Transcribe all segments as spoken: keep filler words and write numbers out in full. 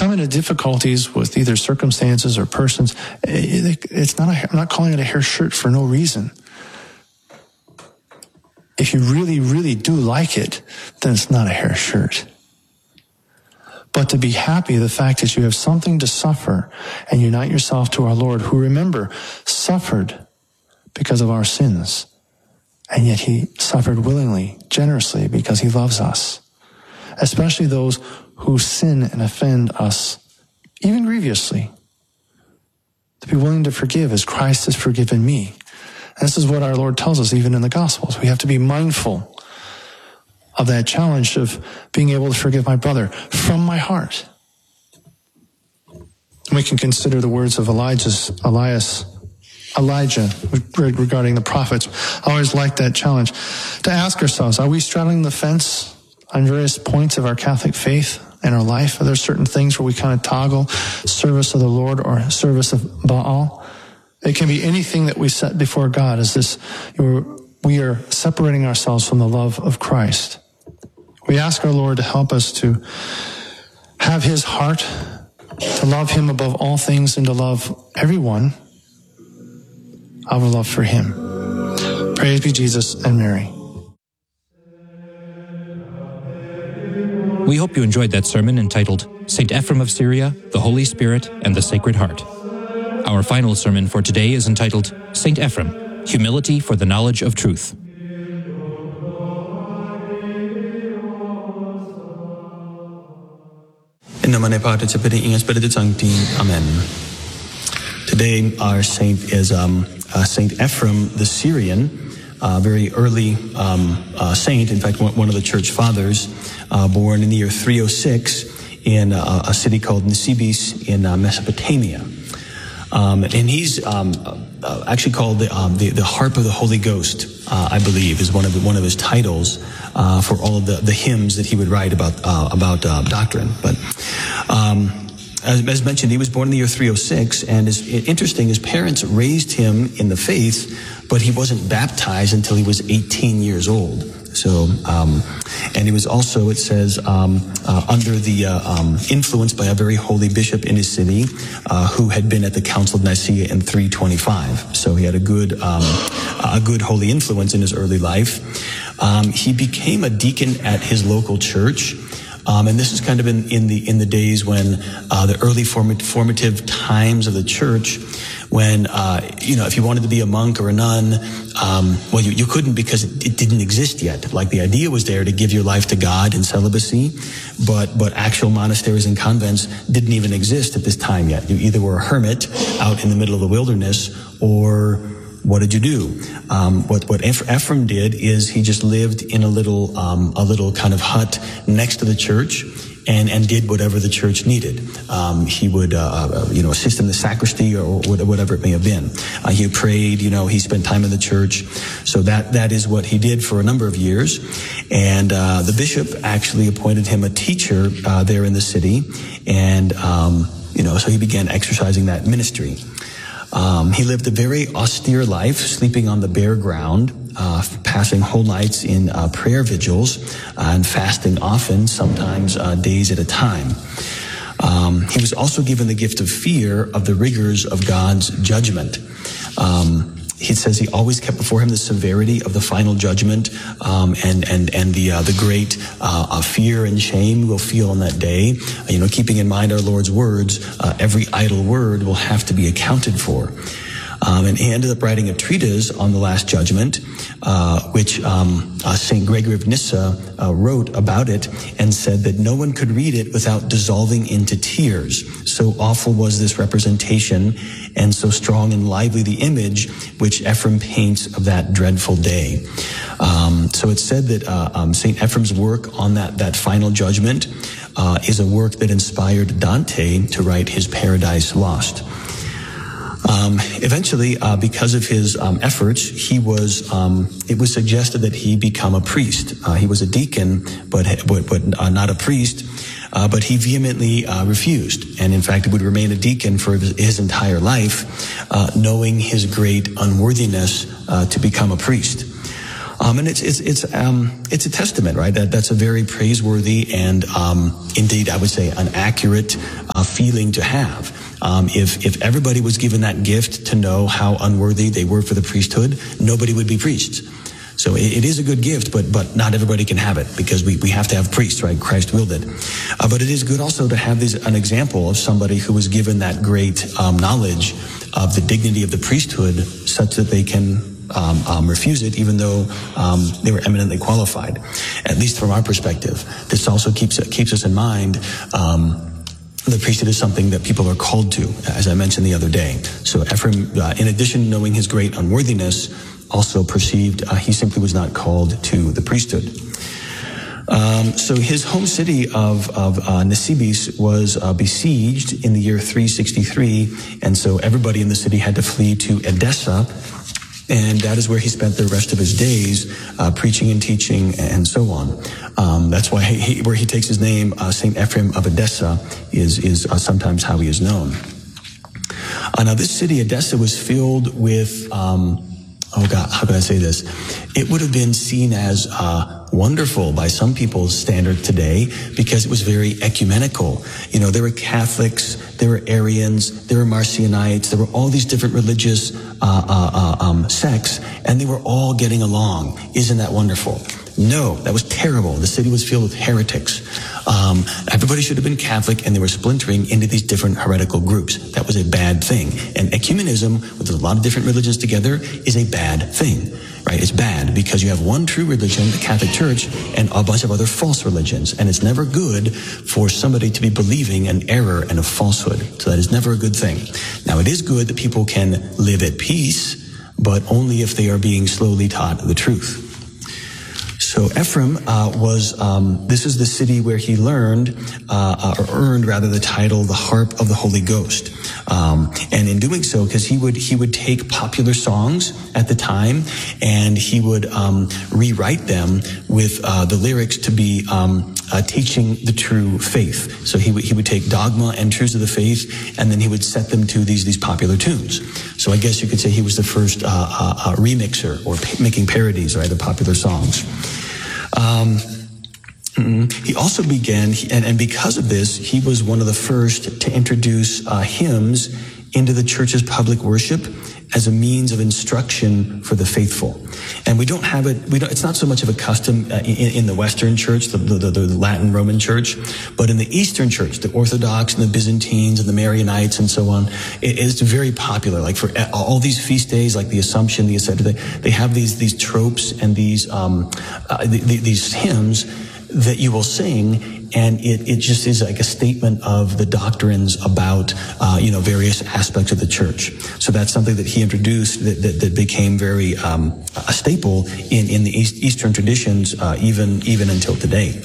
come into difficulties with either circumstances or persons, it's not a, I'm not calling it a hair shirt for no reason. If you really, really do like it, then it's not a hair shirt. But to be happy, the fact that you have something to suffer and unite yourself to our Lord, who, remember, suffered because of our sins. And yet he suffered willingly, generously, because he loves us. Especially those who sin and offend us, even grievously. To be willing to forgive as Christ has forgiven me. And this is what our Lord tells us even in the Gospels. We have to be mindful of that challenge of being able to forgive my brother from my heart. We can consider the words of Elijah's, Elias, Elijah regarding the prophets. I always like that challenge to ask ourselves, are we straddling the fence on various points of our Catholic faith and our life? Are there certain things where we kind of toggle service of the Lord or service of Baal? It can be anything that we set before God. Is this, we are separating ourselves from the love of Christ. We ask our Lord to help us to have his heart, to love him above all things, and to love everyone out of love for him. Praise be Jesus and Mary. We hope you enjoyed that sermon entitled Saint Ephrem of Syria, the Holy Spirit, and the Sacred Heart. Our final sermon for today is entitled Saint Ephrem, Humility for the Knowledge of Truth. In nomine Patris et Filii et Spiritus Sancti. Amen. Today our saint is um, uh, Saint Ephrem the Syrian, a very early um, uh, saint, in fact one, one of the church fathers, uh, born in the year three oh six in uh, a city called Nisibis in uh, Mesopotamia. Um, and he's um, uh, actually called the, um, the the Harp of the Holy Ghost, uh, I believe, is one of the, one of his titles uh, for all of the, the hymns that he would write about uh, about uh, doctrine. But um, as, as mentioned, he was born in the year three oh six, and is interesting. His parents raised him in the faith, but he wasn't baptized until he was eighteen years old. So, um, and he was also, it says, um, uh, under the uh, um, influence by a very holy bishop in his city, uh, who had been at the Council of Nicaea in three twenty-five. So he had a good, um, a good holy influence in his early life. Um, he became a deacon at his local church. Um, and this is kind of in, in the in the days when uh, the early form- formative times of the church, when uh, you know, if you wanted to be a monk or a nun, um, well, you, you couldn't because it, it didn't exist yet. Like the idea was there to give your life to God in celibacy, but but actual monasteries and convents didn't even exist at this time yet. You either were a hermit out in the middle of the wilderness, or what did you do? Um, what what Ephrem did is he just lived in a little um, a little kind of hut next to the church, and and did whatever the church needed. Um, he would uh, you know assist in the sacristy or whatever it may have been. Uh, he prayed. You know, he spent time in the church. So that that is what he did for a number of years. And uh, the bishop actually appointed him a teacher uh, there in the city, and um, you know so he began exercising that ministry. Um, he lived a very austere life, sleeping on the bare ground, uh, passing whole nights in uh, prayer vigils, uh, and fasting often, sometimes uh, days at a time. Um, he was also given the gift of fear of the rigors of God's judgment. Um, he says he always kept before him the severity of the final judgment, um, and and and the uh, the great uh, uh, fear and shame we'll feel on that day. Uh, you know, keeping in mind our Lord's words, uh, every idle word will have to be accounted for. Um, and he ended up writing a treatise on the Last Judgment, uh, which um, uh, Saint Gregory of Nyssa uh, wrote about it and said that no one could read it without dissolving into tears. So awful was this representation, and so strong and lively the image which Ephrem paints of that dreadful day. Um, so it's said that uh, um, Saint Ephrem's work on that, that final judgment uh, is a work that inspired Dante to write his Paradise Lost. Um, eventually, uh, because of his um, efforts, he was. Um, it was suggested that he become a priest. Uh, he was a deacon, but but, but uh, not a priest. Uh, but he vehemently uh, refused, and in fact, would remain a deacon for his, his entire life, uh, knowing his great unworthiness uh, to become a priest. Um, and it's it's it's um, it's a testament, right? That that's a very praiseworthy and um, indeed, I would say, an accurate uh, feeling to have. Um, if if everybody was given that gift to know how unworthy they were for the priesthood, nobody would be priests. So it, it is a good gift, but but not everybody can have it because we, we have to have priests, right? Christ willed it. Uh, but it is good also to have this, an example of somebody who was given that great um, knowledge of the dignity of the priesthood such that they can um, um, refuse it even though um, they were eminently qualified, at least from our perspective. This also keeps, keeps us in mind um, the priesthood is something that people are called to, as I mentioned the other day. So Ephraim, uh, in addition to knowing his great unworthiness, also perceived uh, he simply was not called to the priesthood. Um, so his home city of, of uh, Nisibis was uh, besieged in the year three sixty-three, and so everybody in the city had to flee to Edessa, and that is where he spent the rest of his days uh, preaching and teaching and so on. Um, that's why he, where he takes his name, uh, Saint Ephraim of Edessa, is, is uh, sometimes how he is known. Uh, now this city, Edessa, was filled with... Um, Oh God, how can I say this? It would have been seen as uh, wonderful by some people's standard today because it was very ecumenical. You know, there were Catholics, there were Arians, there were Marcionites, there were all these different religious uh, uh, uh, um, sects, and they were all getting along. Isn't that wonderful? No, that was terrible. The city was filled with heretics. Um, everybody should have been Catholic, and they were splintering into these different heretical groups. That was a bad thing. And ecumenism, with a lot of different religions together, is a bad thing, right? It's bad because you have one true religion, the Catholic Church, and a bunch of other false religions. And it's never good for somebody to be believing an error and a falsehood. So that is never a good thing. Now, it is good that people can live at peace, but only if they are being slowly taught the truth. So Ephraim uh, was, um, this is the city where he learned, uh, or earned rather, the title, the Harp of the Holy Ghost. Um, and in doing so, because he would, he would take popular songs at the time and he would um, rewrite them with uh, the lyrics to be um, uh, teaching the true faith. So he would, he would take dogma and truths of the faith and then he would set them to these, these popular tunes. So I guess you could say he was the first uh, uh, uh, remixer or pa- making parodies, right, of popular songs. Um, he also began, and, and because of this, he was one of the first to introduce uh, hymns into the church's public worship as a means of instruction for the faithful. And we don't have it, we don't, it's not so much of a custom uh, in, in the Western church, the, the, the Latin Roman church, but in the Eastern church, the Orthodox and the Byzantines and the Marianites and so on, it is very popular. Like for all these feast days, like the Assumption, the Ascension, they, they have these, these tropes and these, um, uh, the, the, these hymns that you will sing, and it, it just is like a statement of the doctrines about, uh, you know, various aspects of the church. So that's something that he introduced that, that, that became very um, a staple in, in the East, Eastern traditions, uh, even even until today.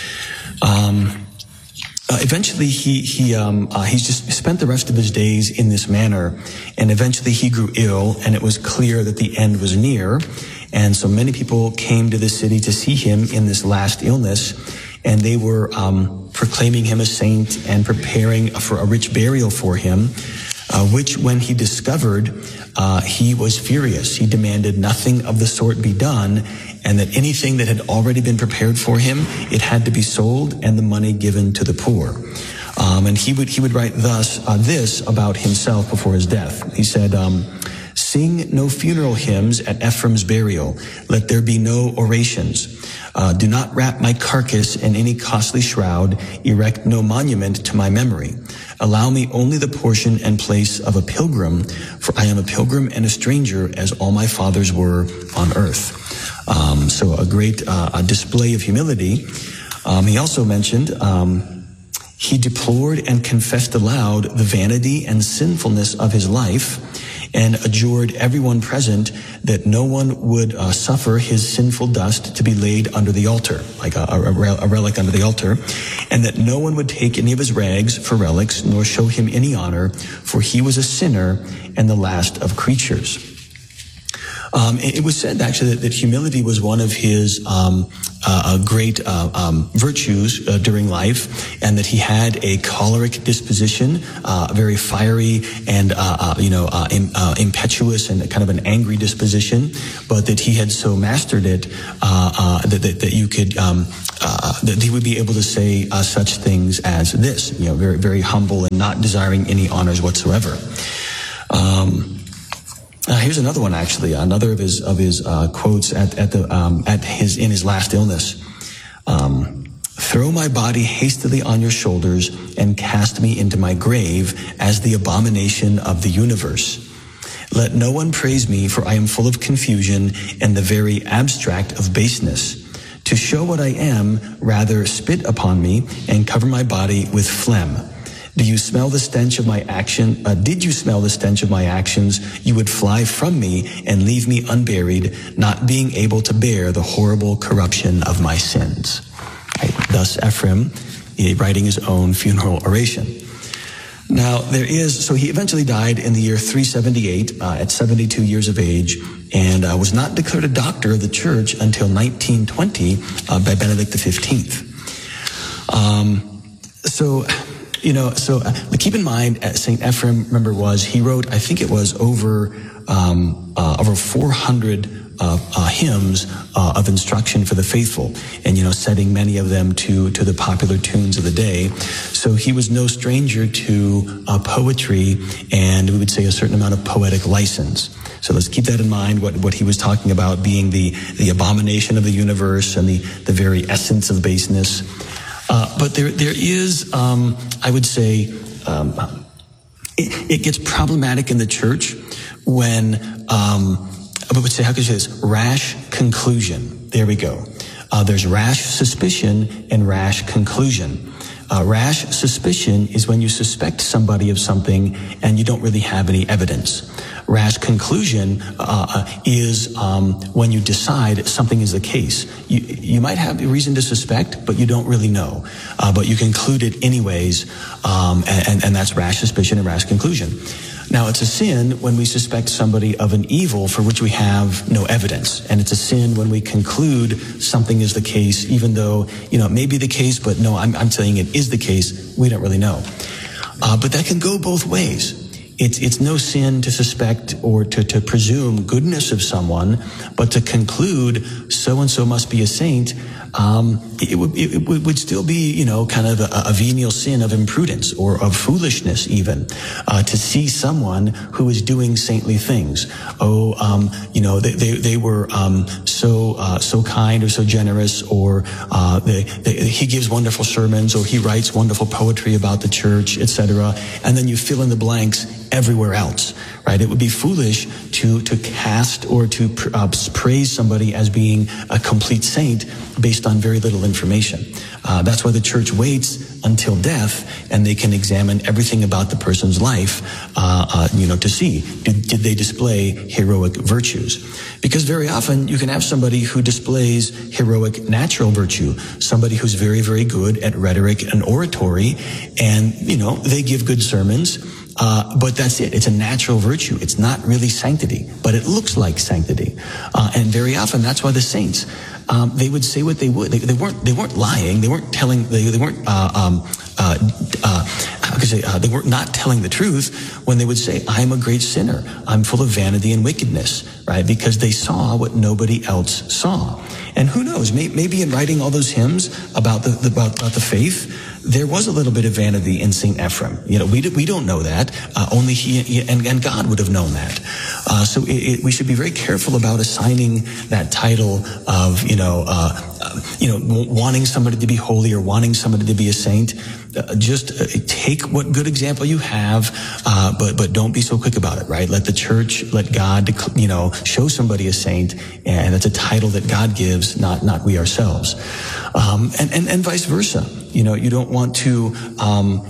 Um, Uh, eventually, he he um, uh, he's just spent the rest of his days in this manner, and eventually he grew ill, and it was clear that the end was near, and so many people came to the city to see him in this last illness, and they were um, proclaiming him a saint and preparing for a rich burial for him, uh, which when he discovered, uh, he was furious. He demanded nothing of the sort be done, and that anything that had already been prepared for him, it had to be sold and the money given to the poor. Um, and he would he would write thus uh, this about himself before his death. He said, um, "Sing no funeral hymns at Ephraim's burial. Let there be no orations. Uh, do not wrap my carcass in any costly shroud. Erect no monument to my memory. Allow me only the portion and place of a pilgrim, for I am a pilgrim and a stranger, as all my fathers were on earth." Um, so a great uh, a display of humility. Um, he also mentioned um, he deplored and confessed aloud the vanity and sinfulness of his life, and adjured everyone present that no one would uh, suffer his sinful dust to be laid under the altar, like a, a, a relic under the altar, and that no one would take any of his rags for relics, nor show him any honor, for he was a sinner and the last of creatures. Um, it, it was said actually that, that humility was one of his um, uh, great uh, um, virtues uh, during life, and that he had a choleric disposition, uh, very fiery and uh, uh, you know uh, im- uh, impetuous and kind of an angry disposition, but that he had so mastered it uh, uh, that, that that you could um, uh, that he would be able to say uh, such things as this, you know, very very humble and not desiring any honors whatsoever. Um, Uh, here's another one, actually. Another of his of his uh, quotes at at the um, at his in his last illness. Um, Throw my body hastily on your shoulders and cast me into my grave as the abomination of the universe. Let no one praise me, for I am full of confusion and the very abstract of baseness. To show what I am, rather spit upon me and cover my body with phlegm. Do you smell the stench of my action? Uh, did you smell the stench of my actions? You would fly from me and leave me unburied, not being able to bear the horrible corruption of my sins. Right? Thus Ephraim, writing his own funeral oration. Now there is, so he eventually died in the year three seventy-eight uh, at seventy-two years of age, and uh, was not declared a doctor of the church until nineteen twenty uh, by Benedict the fifteenth. Um, so... You know, so uh, keep in mind, uh, Saint Ephraim, remember, was, he wrote, I think it was over, um, uh, over four hundred uh, uh, hymns uh, of instruction for the faithful, and, you know, setting many of them to, to the popular tunes of the day. So he was no stranger to uh, poetry, and we would say a certain amount of poetic license. So let's keep that in mind, what, what he was talking about being the, the abomination of the universe and the, the very essence of baseness. Uh, but there, there is, um, I would say, um, it, it gets problematic in the church when, um, I would say, how could you say this? Rash conclusion. There we go. Uh, there's rash suspicion and rash conclusion. Uh, rash suspicion is when you suspect somebody of something and you don't really have any evidence. Rash conclusion uh, is um, when you decide something is the case. You, you might have a reason to suspect, but you don't really know. Uh, but you conclude it anyways, um, and, and that's rash suspicion and rash conclusion. Now, it's a sin when we suspect somebody of an evil for which we have no evidence. And it's a sin when we conclude something is the case, even though, you know, it may be the case, but no, I'm, I'm saying it is the case. We don't really know. Uh, but that can go both ways. It's, it's no sin to suspect or to, to presume goodness of someone, but to conclude so-and-so must be a saint, um, it, would, it would still be, you know, kind of a, a venial sin of imprudence or of foolishness even, uh, to see someone who is doing saintly things. Oh, um, you know, they, they, they were, um, so, uh, so kind or so generous, or, uh, they, they, he gives wonderful sermons, or he writes wonderful poetry about the church, et cetera. And then you fill in the blanks everywhere else, right? It would be foolish to to cast or to uh, praise somebody as being a complete saint based on very little information. Uh, that's why the church waits until death, and they can examine everything about the person's life, uh, uh, you know, to see, did, did they display heroic virtues? Because very often you can have somebody who displays heroic natural virtue, somebody who's very, very good at rhetoric and oratory, and, you know, they give good sermons. Uh, but that's it. It's a natural virtue. It's not really sanctity, but it looks like sanctity. Uh, and very often, that's why the saints, um, they would say what they would. They, they weren't. They weren't lying. They weren't telling. They, they weren't. Uh, um, uh, uh, how could I say? Uh, they were not telling the truth when they would say, "I'm a great sinner. I'm full of vanity and wickedness." Right? Because they saw what nobody else saw. And who knows? May, maybe in writing all those hymns about the, the about, about the faith, there was a little bit of vanity in Saint Ephraim. You know, we we don't know that. Uh, only he, he and, and God would have known that. Uh, so it, it, we should be very careful about assigning that title of, you know, uh, uh, you know, wanting somebody to be holy or wanting somebody to be a saint. Uh, just uh, take what good example you have, uh, but but don't be so quick about it, right? Let the church, let God, you know, show somebody a saint, and that's a title that God gives, not not we ourselves, um, and and and vice versa. You know, you don't want to um,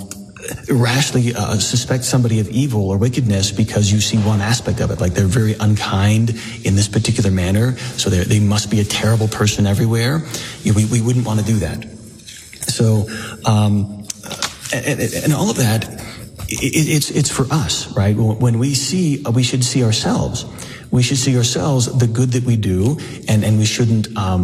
rashly uh, suspect somebody of evil or wickedness because you see one aspect of it, like they're very unkind in this particular manner, so they they must be a terrible person everywhere. You know, we we wouldn't want to do that. So. Um, And, and all of that, it, it's it's for us, right? When we see, we should see ourselves. We should see ourselves, the good that we do, and, and we shouldn't um,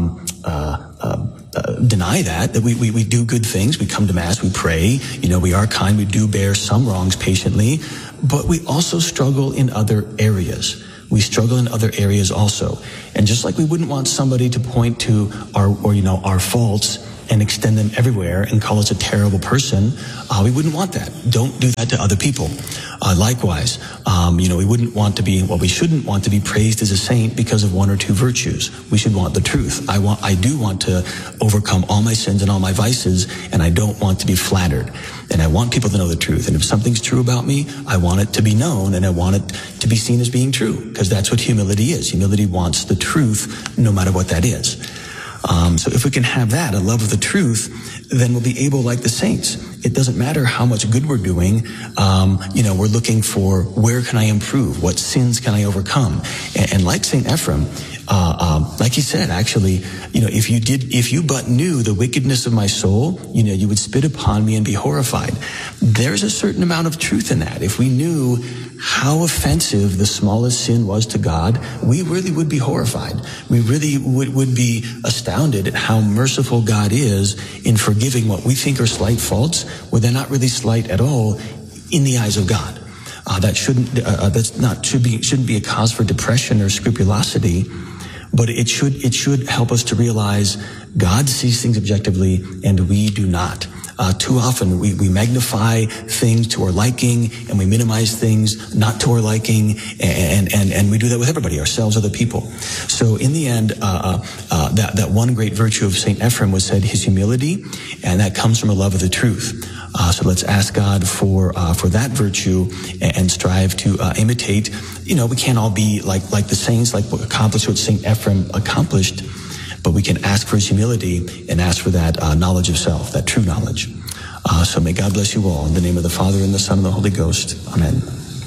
uh, uh, uh, deny that, that we, we, we do good things. We come to Mass, we pray, you know, we are kind, we do bear some wrongs patiently, but we also struggle in other areas. We struggle in other areas also. And just like we wouldn't want somebody to point to our, or, you know, our faults and extend them everywhere and call us a terrible person, uh, we wouldn't want that. Don't do that to other people. Uh, likewise, um, you know, we wouldn't want to be, well, we shouldn't want to be praised as a saint because of one or two virtues. We should want the truth. I want, I do want to overcome all my sins and all my vices, and I don't want to be flattered. And I want people to know the truth. And if something's true about me, I want it to be known, and I want it to be seen as being true, because that's what humility is. Humility wants the truth, no matter what that is. Um, so if we can have that, a love of the truth, then we'll be able, like the saints. It doesn't matter how much good we're doing. Um, you know, we're looking for, where can I improve? What sins can I overcome? And, and like Saint Ephrem, uh, um, like he said, actually, you know, if you did, if you but knew the wickedness of my soul, you know, you would spit upon me and be horrified. There's a certain amount of truth in that. If we knew how offensive the smallest sin was to God, we really would be horrified. We really would, would be astounded at how merciful God is in forgiving what we think are slight faults, where they're not really slight at all in the eyes of God. Uh, that shouldn't, uh, that's not, should be, shouldn't be a cause for depression or scrupulosity, but it should, it should help us to realize God sees things objectively and we do not. Uh, too often we, we magnify things to our liking and we minimize things not to our liking, and, and, and we do that with everybody, ourselves, other people. So in the end, uh, uh, that, that one great virtue of Saint Ephrem was said his humility, and that comes from a love of the truth. Uh, so let's ask God for uh, for that virtue and, and strive to uh, imitate. You know, we can't all be like like the saints, like accomplish what Saint Ephrem accomplished, but we can ask for his humility and ask for that uh, knowledge of self, that true knowledge. Uh, so may God bless you all. In the name of the Father, and the Son, and the Holy Ghost. Amen.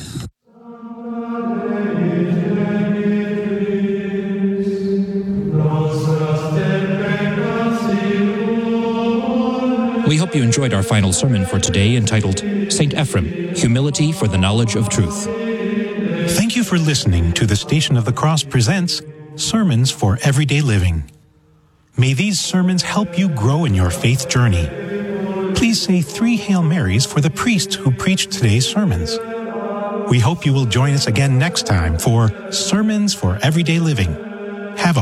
We hope you enjoyed our final sermon for today, entitled Saint Ephrem, Humility for the Knowledge of Truth. Thank you for listening to the Station of the Cross presents Sermons for Everyday Living. May these sermons help you grow in your faith journey. Please say three Hail Marys for the priest who preached today's sermons. We hope you will join us again next time for Sermons for Everyday Living.